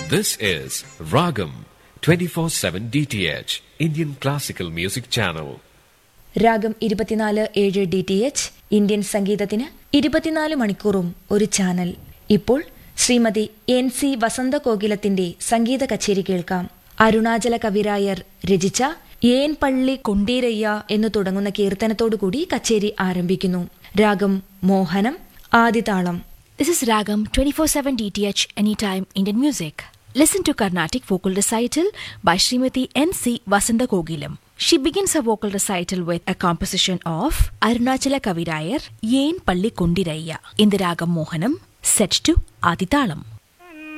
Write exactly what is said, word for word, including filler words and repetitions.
This is Ragam twenty-four seven D T H, Indian Classical Music Channel. രാഗം ഇരുപത്തിനാല് ഏഴ് D T H Indian സംഗീതത്തിന് ഇരുപത്തിനാല് മണിക്കൂറും ഒരു ചാനൽ. ഇപ്പോൾ ശ്രീമതി എൻ സി വസന്തകോകിലത്തിന്റെ സംഗീത കച്ചേരി കേൾക്കാം. അരുണാചല കവിരായർ രചിച്ച ഏൻ പള്ളി കൊണ്ടീരയ്യ എന്നു തുടങ്ങുന്ന കീർത്തനത്തോടുകൂടി കച്ചേരി ആരംഭിക്കുന്നു. രാഗം മോഹനം, ആദിതാളം. This is Ragam twenty-four seven D T H Anytime Indian Music. Listen to Carnatic vocal recital by Srimati N C Vasantakogilam. She begins her vocal recital with a composition of Arunachala Kavirayar Yen Palli Kondiraiya in the Ragam Mohanam set to Adithalam.